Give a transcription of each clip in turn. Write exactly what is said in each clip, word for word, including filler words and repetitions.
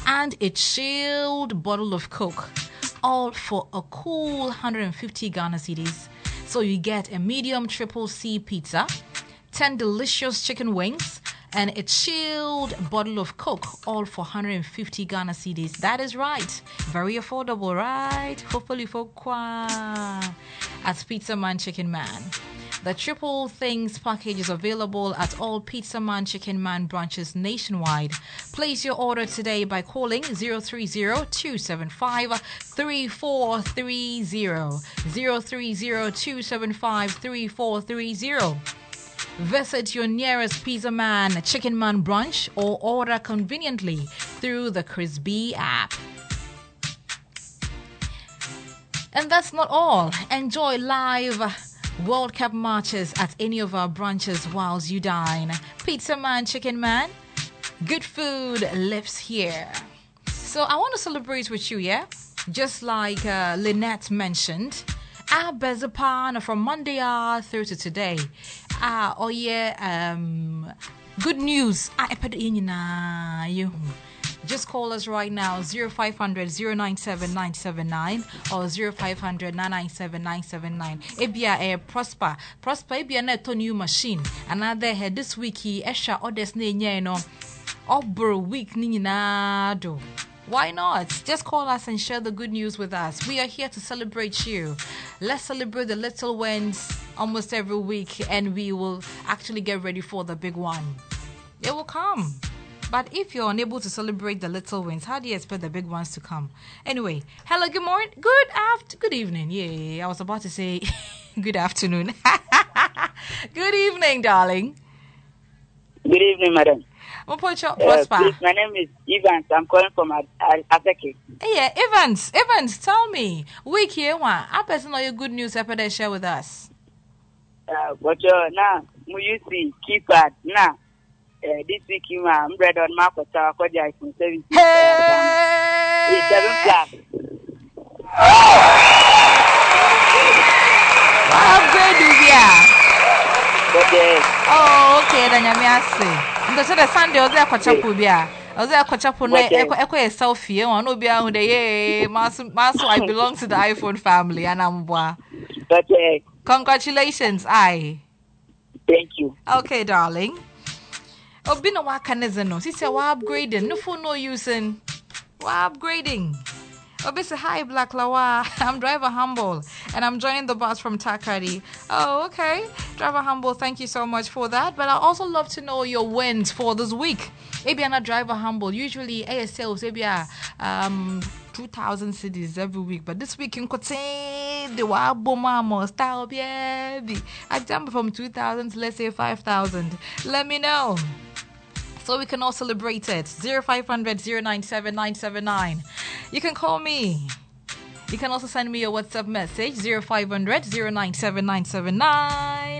and a chilled bottle of Coke, all for a cool one hundred fifty Ghana cedis. So you get a medium triple C pizza, ten delicious chicken wings, and a chilled bottle of Coke, all for one hundred fifty Ghana cedis. That is right. Very affordable, right? Hopefully for kwa at Pizza Man Chicken Man. The triple things package is available at all Pizza Man Chicken Man branches nationwide. Place your order today by calling zero three zero, two seven five, three four three zero, zero three zero, two seven five, three four three zero. Visit your nearest Pizza Man Chicken Man branch or order conveniently through the Crispy app. And that's not all. Enjoy live World Cup matches at any of our branches whilst you dine. Pizza Man, Chicken Man, good food lives here. So I want to celebrate with you, yeah? Just like uh, Lynette mentioned, our Bezapan from Monday uh, through to today. Ah, oh yeah, um, good news. I put in na you. Just call us right now, zero five hundred, zero nine seven, nine seven nine or zero five hundred, nine nine seven, nine seven nine. Ebia a prosper. Prosper ebia na to new machine. Another head this week he esha others ne nye no. Obro week ni na do. Why not? Just call us and share the good news with us. We are here to celebrate you. Let's celebrate the little wins almost every week, and we will actually get ready for the big one. It will come. But if you're unable to celebrate the little wins, how do you expect the big ones to come? Anyway, hello, good morning, good after, good evening. Yeah, I was about to say good afternoon. Good evening, darling. Good evening, madam. Uh, please, my name is Evans. I'm calling from Asake. Yeah, Evans. Evans, tell me, week here one. I person your good news ever they share with us. Uh, but uh, now, we see keep that now. Uh, this week, you are bread on Marco Tower, Kodia from seventy. Hey! Seven plus. Upgrade you here. Okay. Oh, okay, then you may say. Because the Sunday, I was there for chapel beer. I was there for chapel. Echo a selfie. I know be out there. Master, Master, I belong to the iPhone family, and I'm boy. Okay. Congratulations, I. Thank you. Okay, darling. Oh, been a while, no. She said, we're upgrading. No phone, no using. We're upgrading. Oh, be say, hi, Black Lawa. I'm Driver Humble, and I'm joining the bus from Takari. Oh, okay. Driver Humble, thank you so much for that. But I also love to know your wins for this week. Maybe I'm not Driver Humble. Usually, A S L, maybe um two thousand cities every week. But this week, in Kote, the Wabomamo style, baby. I jump from two thousand to, let's say, five thousand. Let me know, so we can all celebrate it. zero five hundred, zero nine seven, nine seven nine. You can call me. You can also send me a WhatsApp message, zero five hundred, zero nine seven, nine seven nine.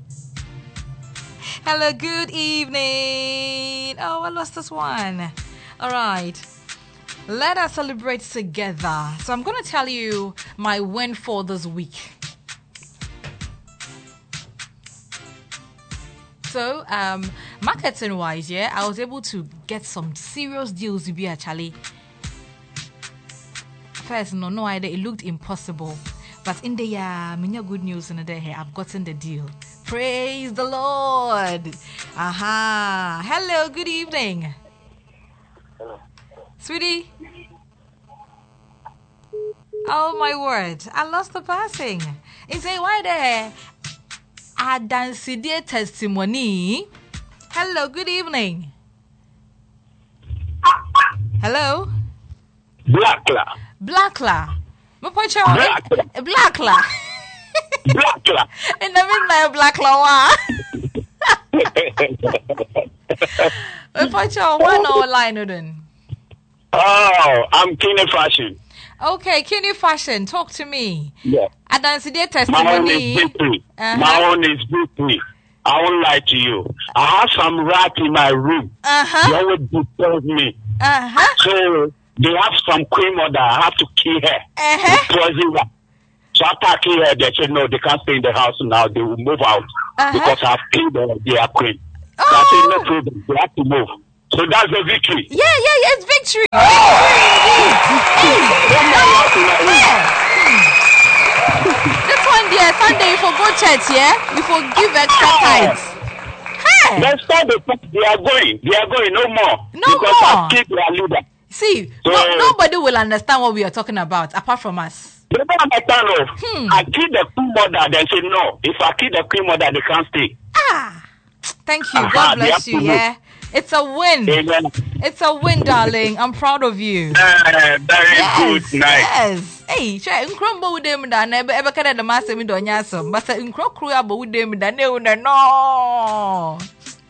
Hello, good evening. Oh, I lost this one. All right. Let us celebrate together. So I'm going to tell you my win for this week. So, um, marketing wise, yeah, I was able to get some serious deals to be actually. First, no, no idea. It looked impossible, but in the yeah, uh, good news in the day, I've gotten the deal. Praise the Lord. Aha. Hello. Good evening. Hello. Sweetie. Oh my word! I lost the passing. It's a why there. A dance dear testimony. Hello, good evening. Hello. Blackla. Blackla. Blackla. Blackla. Blackla. In the midnight, Blackla. What one or line then? Oh, I'm Kenny Fashion. Okay, Kenny Fashion, talk to me. Yeah. I dance dear testimony. My own is victory. Uh-huh. My own is victory. I won't lie to you. I have some rat in my room. Uh-huh. They always disturb me. Uh-huh. So they have some queen mother. I have to kill her. Uh-huh. Poison her. So after I kill her, they said, no, they can't stay in the house now. They will move out. Uh-huh. Because I've killed her, their queen. Oh. So I said, no problem. They have to move. So that's the victory. Yeah, yeah, yeah, it's victory. Victory indeed. This one there, Sunday, you for go church, yeah? You for give extra tithes. Hey. Let's start the they are going. They are going no more. No because more. I keep their leader. See, So, no, nobody will understand what we are talking about apart from us. They don't understand. Oh. Hmm. I kill the queen mother, they say no. If I kill the queen mother, they can't stay. Ah, thank you. Uh-huh, God bless they you. have to Yeah, it's a win. Amen. It's a win, darling. I'm proud of you. Uh, very Yes, good night. yes. Hey, try uncrumble with them da na ebe kada the master mi do nyasum. But uncro cruable with them da ne no.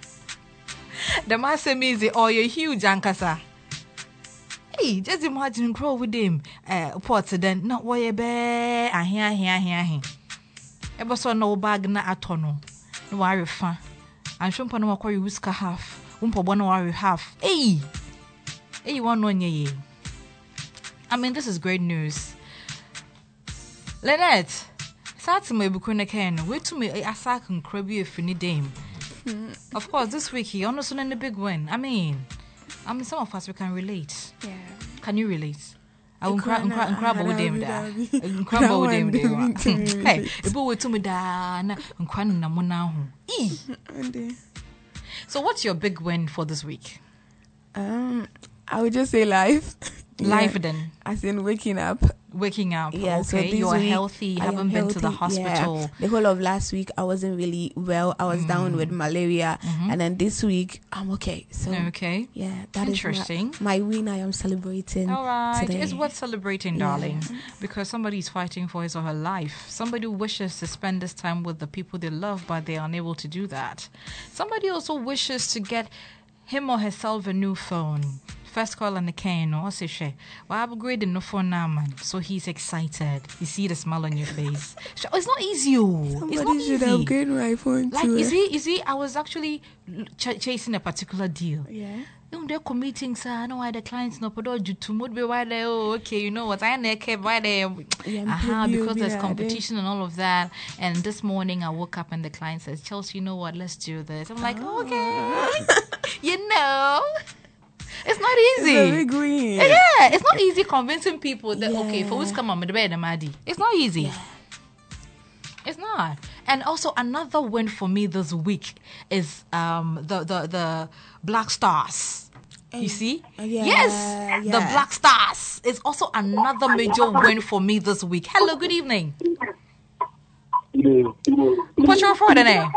The master mi is oh you huge ankasa. Hey, just imagine grow with them. Uh, port then not why be ahia ahia ahia ahia. Ebe so no bag na atono. No worry fa. I'm sure pano wakwa you whisker half. Umpo bono worry half. Hey. Hey, you want one ye. I mean, this is great news. Lynette, Sat me bukuna ken. Wait to me a sack and crabby if you dame. Of course, this week he honestly in the big win. I mean, I mean, some of us we can relate. Yeah. Can you relate? I will cry and cry and cry about them da. Cry about them da. Hey, if we wait to me da na cry na mo na ho. So, what's your big win for this week? Um, I would just say life. Life Yeah. then. As in waking up. Waking up. Yeah, so okay. this You're week, healthy. You I haven't am been to the healthy, hospital. yeah. The whole of last week, I wasn't really well. I was mm. down with malaria. Mm-hmm. And then this week, I'm okay. So, okay. Yeah, that Interesting. is my, my win. I am celebrating. All right. Today. It's worth celebrating, Yeah. darling. Because somebody's fighting for his or her life. Somebody wishes to spend this time with the people they love, but they are unable to do that. Somebody also wishes to get him or herself a new phone. First call on the can, or say, she, well, I'm upgrading no phone now, man. So he's excited. You see the smile on your face. It's not easy. Oh. Somebody it's not should easy. upgrade my phone Like, too. you see, you see, I was actually ch- chasing a particular deal. Yeah. You know, they're committing, sir. I know why the clients no put you to mood be why they oh okay, you know what I care why they uh-huh, because there's competition and all of that. And this morning I woke up and the client says, Chelsea, you know what, let's do this. I'm like, oh. Okay. You know. It's not easy. It's a big win. Yeah, it's not easy convincing people that Yeah. okay, for who's come on with the bed and Maddie. It's not easy. Yeah. It's not. And also another win for me this week is um the the, the Black Stars. You see? Yeah, yes, yeah. the Black Stars is also another major win for me this week. Hello, good evening. Put your phone in there.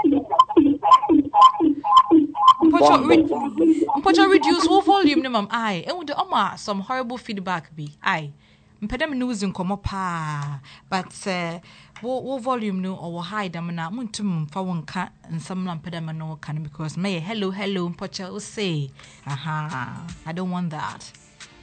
Put your, re- put your reduce what volume, mum. Aye, and with the Oma some horrible feedback be. Aye, mpedam news in come up, but uh, what, what volume no or hide them na muntum for one cat and some lampedam no can because may hello hello pocha will say aha I don't want that.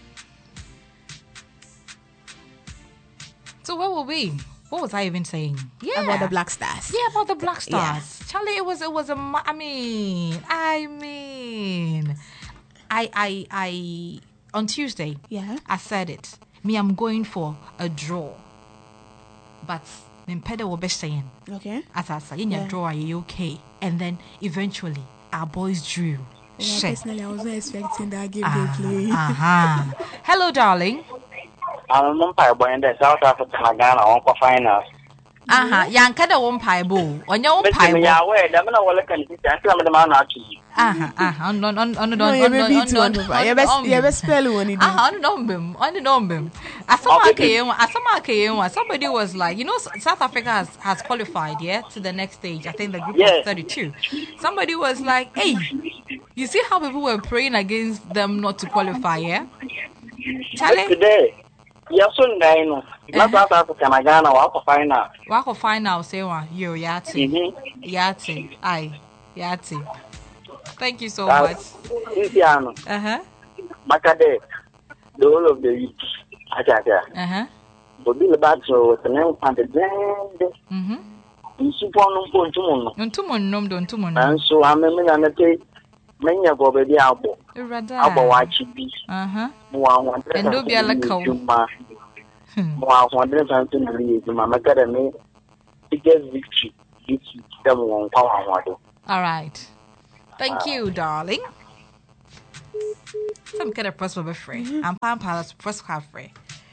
So where were we? What was I even saying? Yeah, About the Black Stars. Yeah, about the Black Stars. Yeah. Charlie, it was it was a. I mean, I mean, I I I on Tuesday. Yeah. I said it. Me, I'm going for a draw. But Mpeda will be saying. Okay. As I say, in your Yeah. draw, are you okay? And then eventually, our boys drew. Yeah, Shit. personally, I was not expecting that game Ah, they play. uh-huh. Hello, darling. I'm on Pie Boy in the South Africa, Ghana, on for finals. Uh-huh. Yankada won pie bowl. On your own But pie me, bowl. I wear them. I will look at it. I tell them I'm not to you. Uh-huh. Uh-huh. On on on on No, on you on may beat on one, Papa. You best you best spell one. it Ah, on numbem, on numbem. Asama Kayenwa, Asama Kayenwa. Somebody was like, you know, South Africa has, has qualified, yeah, to the next stage. I think the group Yeah. of thirty-two. Somebody was like, hey, you see how people were praying against them not to qualify, yeah? Charlie, Today, yes, on Dino. Not South Africa, Ghana, on for finals. wako final say one, yo yati, Mm-hmm. yati, aye, yati. Thank you so Uh, much. Indiano, Uh huh. Macade, the whole of the week. Ajaja. Uh huh. But Bill Batso was the name of the grand. Mhm. You see, one point two. Don't too much nom, don't too much. And so I'm a man and a day. Many of our baby album. Irada. Aba watch it. Uh huh. More one. And do be a lacko. More one hundred and twenty. My academy. Biggest victory. It's them one power model. All right. Thank you, darling. Some kind of press will be free. I'm pampa press card free.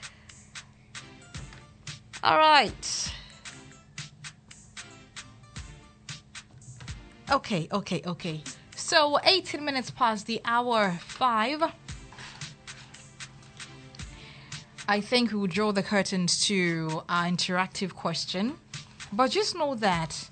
All right. Okay, okay, okay. So eighteen minutes past the hour five. I think we will draw the curtains to our interactive question. But just know that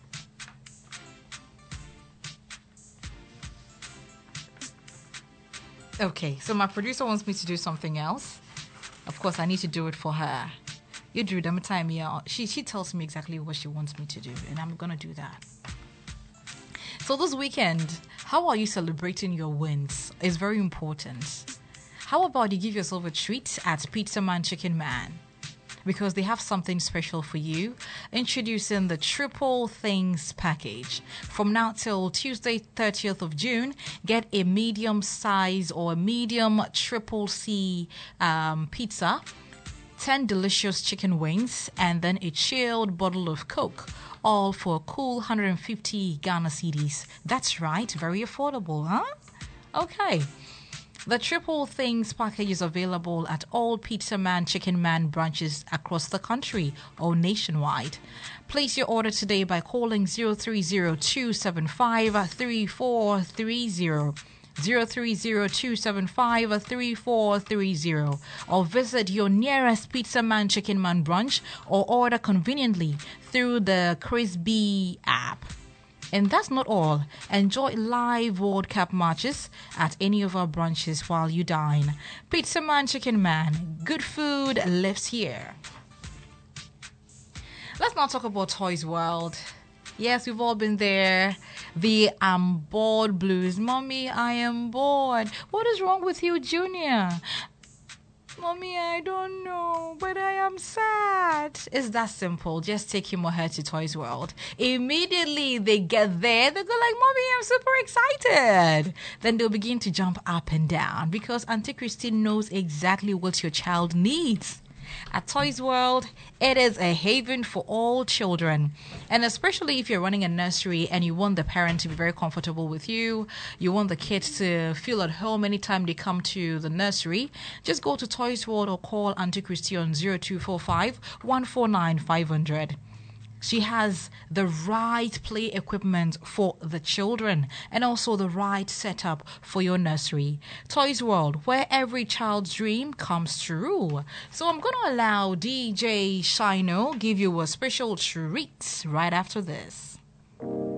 okay, so my producer wants me to do something else. Of course, I need to do it for her. You do them time, yeah. She she tells me exactly what she wants me to do, and I'm gonna do that. So this weekend, how are you celebrating your wins? It's very important. How about you give yourself a treat at Pizza Man Chicken Man? Because they have something special for you. Introducing the Triple Things package. From now till Tuesday, thirtieth of June, get a medium size or a medium triple C um, pizza, ten delicious chicken wings, and then a chilled bottle of Coke. All for a cool one hundred fifty Ghana cedis. That's right, very affordable, huh? Okay. The Triple Things package is available at all Pizza Man Chicken Man branches across the country or nationwide. Place your order today by calling zero three zero two seven five three four three zero. zero three zero two seven five three four three zero or visit your nearest Pizza Man Chicken Man branch or order conveniently through the Crispy app. And that's not all. Enjoy live World Cup matches at any of our branches while you dine. Pizza Man Chicken Man, good food lives here. Let's now talk about Toys World. Yes, we've all been there. The I'm bored blues. Mommy, I am bored. What is wrong with you, Junior? Mommy, I don't know, but I am sad. It's that simple. Just take him or her to Toys World. Immediately they get there, they go like, Mommy, I'm super excited. Then they'll begin to jump up and down because Auntie Christine knows exactly what your child needs. At Toys World, it is a haven for all children. And especially if you're running a nursery and you want the parent to be very comfortable with you, you want the kids to feel at home anytime they come to the nursery, just go to Toys World or call Auntie Christy on zero two four five one four nine five hundred. She has the right play equipment for the children and also the right setup for your nursery. Toys World, where every child's dream comes true. So I'm going to allow D J Shino give you a special treat right after this.